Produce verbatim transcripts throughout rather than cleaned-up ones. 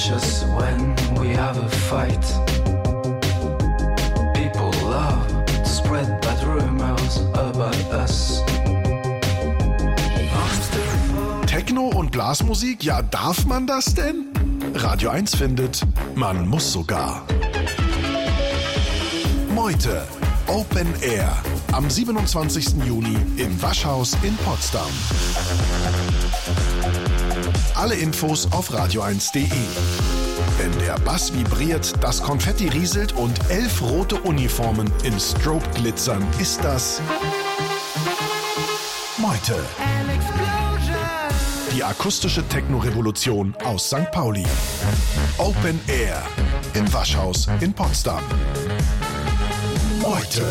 watch us when we have a fight. People love to spread bad rumors about us. Techno und Blasmusik, ja, darf man das denn? Radio eins findet, man muss sogar. Meute, Open Air, am siebenundzwanzigsten Juni im Waschhaus in Potsdam. Alle Infos auf radio eins punkt de. Wenn der Bass vibriert, das Konfetti rieselt und elf rote Uniformen im Strobe glitzern, ist das Meute. Die akustische Techno-Revolution aus Sankt Pauli. Open Air im Waschhaus in Potsdam. Meute.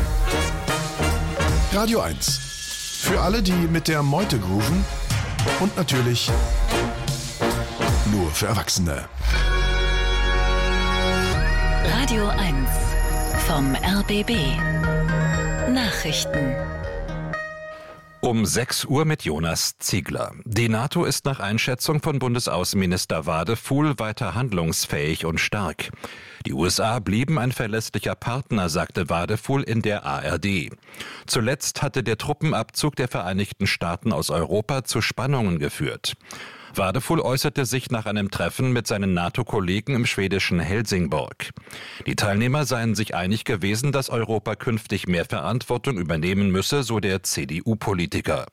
Radio eins. Für alle, die mit der Meute grooven und natürlich nur für Erwachsene. Radio eins vom R B B. Nachrichten. Um sechs Uhr mit Jonas Ziegler. Die NATO ist nach Einschätzung von Bundesaußenminister Wadefuhl weiter handlungsfähig und stark. Die U S A blieben ein verlässlicher Partner, sagte Wadefuhl in der A R D. Zuletzt hatte der Truppenabzug der Vereinigten Staaten aus Europa zu Spannungen geführt. Wadefuhl äußerte sich nach einem Treffen mit seinen NATO-Kollegen im schwedischen Helsingborg. Die Teilnehmer seien sich einig gewesen, dass Europa künftig mehr Verantwortung übernehmen müsse, so der C D U-Politiker.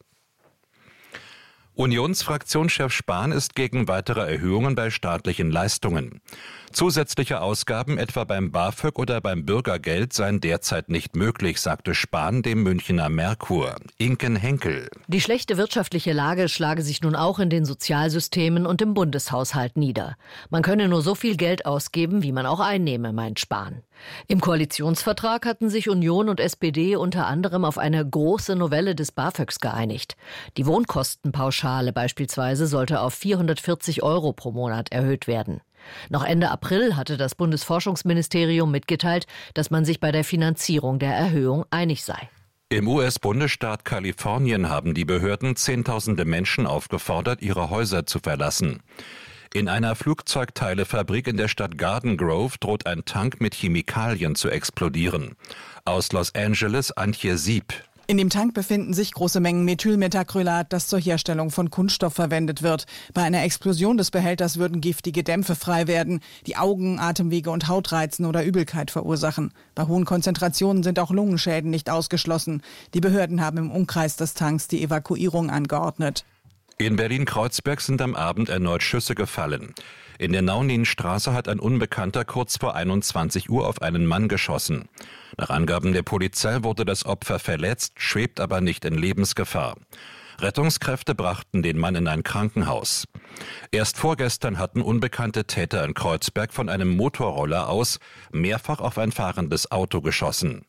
Unionsfraktionschef Spahn ist gegen weitere Erhöhungen bei staatlichen Leistungen. Zusätzliche Ausgaben etwa beim BAföG oder beim Bürgergeld seien derzeit nicht möglich, sagte Spahn dem Münchner Merkur. Inken Henkel. Die schlechte wirtschaftliche Lage schlage sich nun auch in den Sozialsystemen und im Bundeshaushalt nieder. Man könne nur so viel Geld ausgeben, wie man auch einnehme, meint Spahn. Im Koalitionsvertrag hatten sich Union und S P D unter anderem auf eine große Novelle des BAföGs geeinigt. Die Wohnkostenpauschale beispielsweise sollte auf vierhundertvierzig Euro pro Monat erhöht werden. Noch Ende April hatte das Bundesforschungsministerium mitgeteilt, dass man sich bei der Finanzierung der Erhöhung einig sei. Im U S-Bundesstaat Kalifornien haben die Behörden Zehntausende Menschen aufgefordert, ihre Häuser zu verlassen. In einer Flugzeugteilefabrik in der Stadt Garden Grove droht ein Tank mit Chemikalien zu explodieren. Aus Los Angeles Antje Sieb. In dem Tank befinden sich große Mengen Methylmetacrylat, das zur Herstellung von Kunststoff verwendet wird. Bei einer Explosion des Behälters würden giftige Dämpfe frei werden, die Augen, Atemwege und Haut reizen oder Übelkeit verursachen. Bei hohen Konzentrationen sind auch Lungenschäden nicht ausgeschlossen. Die Behörden haben im Umkreis des Tanks die Evakuierung angeordnet. In Berlin-Kreuzberg sind am Abend erneut Schüsse gefallen. In der Nauninstraße hat ein Unbekannter kurz vor einundzwanzig Uhr auf einen Mann geschossen. Nach Angaben der Polizei wurde das Opfer verletzt, schwebt aber nicht in Lebensgefahr. Rettungskräfte brachten den Mann in ein Krankenhaus. Erst vorgestern hatten unbekannte Täter in Kreuzberg von einem Motorroller aus mehrfach auf ein fahrendes Auto geschossen.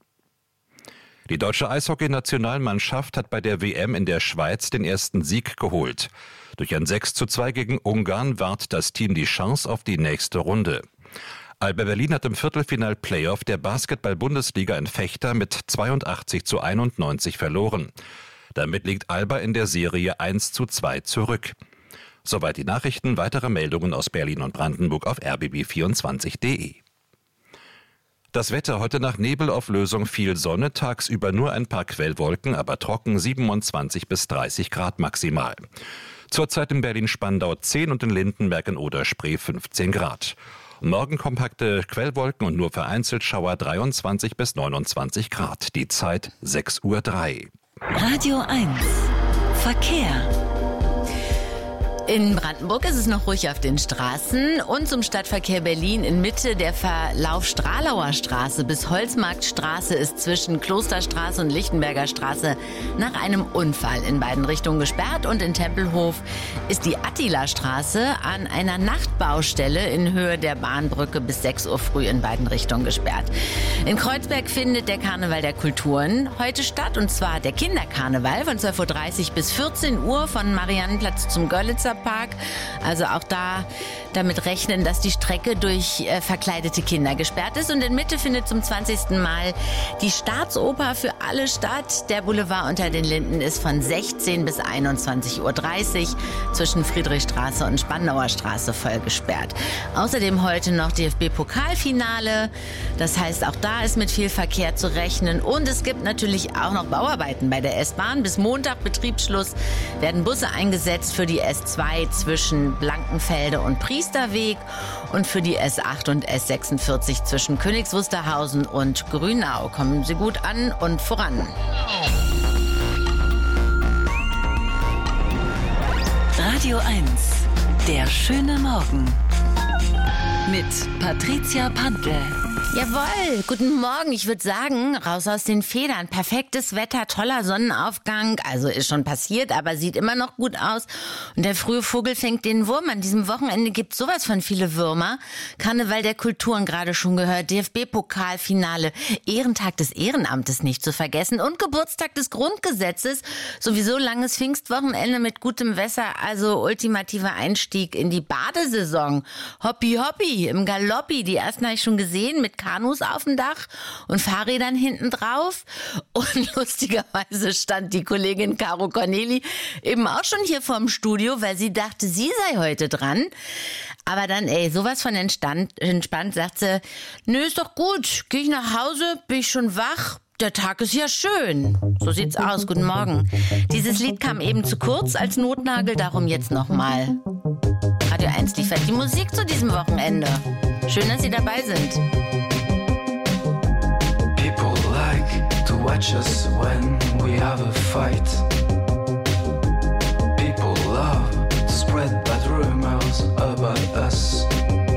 Die deutsche Eishockey-Nationalmannschaft hat bei der W M in der Schweiz den ersten Sieg geholt. Durch ein sechs zu zwei gegen Ungarn wahrt das Team die Chance auf die nächste Runde. Alba Berlin hat im Viertelfinal-Playoff der Basketball-Bundesliga in Vechta mit zweiundachtzig zu einundneunzig verloren. Damit liegt Alba in der Serie eins zu zwei zurück. Soweit die Nachrichten, weitere Meldungen aus Berlin und Brandenburg auf r b b vierundzwanzig punkt de. Das Wetter heute nach Nebelauflösung, viel Sonne, tagsüber nur ein paar Quellwolken, aber trocken, siebenundzwanzig bis dreißig Grad maximal. Zurzeit in Berlin-Spandau zehn und in Lindenberg in Oder-Spree fünfzehn Grad. Morgen kompakte Quellwolken und nur vereinzelt Schauer dreiundzwanzig bis neunundzwanzig Grad. Die Zeit sechs Uhr drei. Radio eins Verkehr. In Brandenburg ist es noch ruhig auf den Straßen und zum Stadtverkehr Berlin in Mitte der Verlauf Stralauer Straße bis Holzmarktstraße ist zwischen Klosterstraße und Lichtenberger Straße nach einem Unfall in beiden Richtungen gesperrt und in Tempelhof ist die Attila-Straße an einer Nachtbaustelle in Höhe der Bahnbrücke bis sechs Uhr früh in beiden Richtungen gesperrt. In Kreuzberg findet der Karneval der Kulturen heute statt und zwar der Kinderkarneval von zwölf Uhr dreißig bis vierzehn Uhr von Mariannenplatz zum Görlitzer Stadtpark. Also auch da damit rechnen, dass die Strecke durch äh, verkleidete Kinder gesperrt ist. Und in Mitte findet zum zwanzigsten Mal die Staatsoper für alle statt. Der Boulevard unter den Linden ist von sechzehn bis einundzwanzig Uhr dreißig zwischen Friedrichstraße und Spandauer Straße voll gesperrt. Außerdem heute noch D F B-Pokalfinale. Das heißt, auch da ist mit viel Verkehr zu rechnen. Und es gibt natürlich auch noch Bauarbeiten bei der S-Bahn. Bis Montag Betriebsschluss werden Busse eingesetzt für die S zwei zwischen Blankenfelde und Priesterweg und für die S acht und S sechsundvierzig zwischen Königs Wusterhausen und Grünau. Kommen Sie gut an und voran. Radio eins, der schöne Morgen. Mit Patricia Pantel. Jawohl, guten Morgen. Ich würde sagen, raus aus den Federn. Perfektes Wetter, toller Sonnenaufgang. Also ist schon passiert, aber sieht immer noch gut aus. Und der frühe Vogel fängt den Wurm. An diesem Wochenende gibt es sowas von viele Würmer. Karneval der Kulturen gerade schon gehört. D F B-Pokalfinale. Ehrentag des Ehrenamtes nicht zu vergessen. Und Geburtstag des Grundgesetzes. Sowieso langes Pfingstwochenende mit gutem Wetter. Also ultimativer Einstieg in die Badesaison. Hoppi hoppi im Galoppi. Die ersten habe ich schon gesehen mit Kanus auf dem Dach und Fahrrädern hinten drauf. Und lustigerweise stand die Kollegin Caro Corneli eben auch schon hier vorm Studio, weil sie dachte, sie sei heute dran. Aber dann, ey, sowas von entspannt, entspannt sagt sie, nö, ist doch gut, geh ich nach Hause, bin ich schon wach. Der Tag ist ja schön. So sieht's aus. Guten Morgen. Dieses Lied kam eben zu kurz als Notnagel, darum jetzt nochmal. Radio eins liefert die Musik zu diesem Wochenende. Schön, dass Sie dabei sind. People like to watch us when we have a fight.